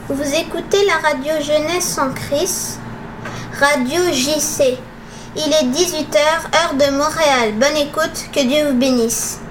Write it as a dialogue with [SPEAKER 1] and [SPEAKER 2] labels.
[SPEAKER 1] Vous écoutez la radio Jeunesse en Christ, radio JC. Il est 18h, heure de Montréal. Bonne écoute, que Dieu vous bénisse.